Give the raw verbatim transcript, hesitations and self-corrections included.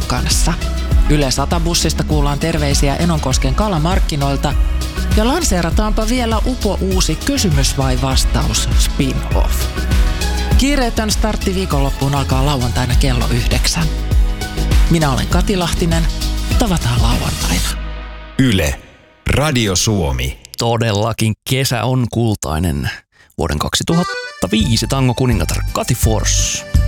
kanssa. Yle Sata-bussista kuullaan terveisiä Enonkosken kalamarkkinoilta ja lanseerataanpa vielä upo uusi kysymys vai vastaus spin-off. Kiireetön startti viikonloppuun alkaa lauantaina kello yhdeksän. Minä olen Kati Lahtinen. Tavataan lauantaina. Yle. Radio Suomi. Todellakin kesä on kultainen. Vuoden kaksituhattaviisi tango kuningatar Kati Forss.